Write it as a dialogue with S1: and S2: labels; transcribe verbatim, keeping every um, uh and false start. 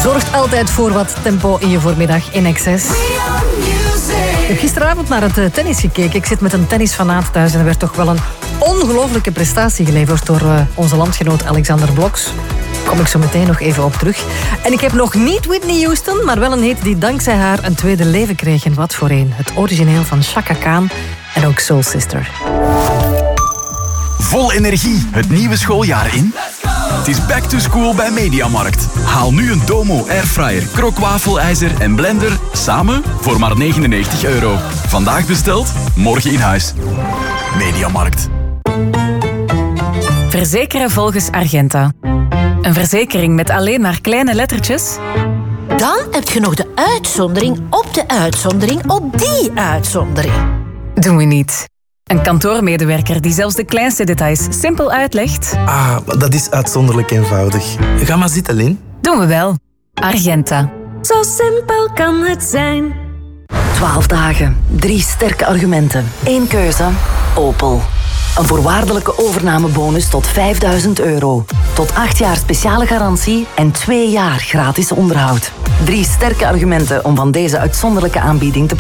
S1: Zorgt altijd voor wat tempo in je voormiddag in excess. Ik heb gisteravond naar het tennis gekeken. Ik zit met een tennisfanaat thuis en er werd toch wel een ongelooflijke prestatie geleverd door uh, onze landgenoot Alexander Bloks. Daar kom ik zo meteen nog even op terug. En ik heb nog niet Whitney Houston, maar wel een hit die dankzij haar een tweede leven kreeg. En wat voor een. Het origineel van Chaka Khan en ook Soul Sister.
S2: Vol energie, het nieuwe schooljaar in. Het is back to school bij Mediamarkt. Haal nu een Domo Airfryer, krokwafelijzer en blender samen voor maar negenennegentig euro. Vandaag besteld, morgen in huis. Mediamarkt.
S3: Verzekeren volgens Argenta. Een verzekering met alleen maar kleine lettertjes?
S4: Dan heb je nog de uitzondering op de uitzondering op die uitzondering.
S3: Doen we niet. Een kantoormedewerker die zelfs de kleinste details simpel uitlegt?
S5: Ah, dat is uitzonderlijk eenvoudig. Ga maar zitten, Lin.
S3: Doen we wel. Argenta.
S6: Zo simpel kan het zijn.
S7: Twaalf dagen, drie sterke argumenten, één keuze, Opel. Een voorwaardelijke overnamebonus tot vijfduizend euro. Tot acht jaar speciale garantie en twee jaar gratis onderhoud. Drie sterke argumenten om van deze uitzonderlijke aanbieding te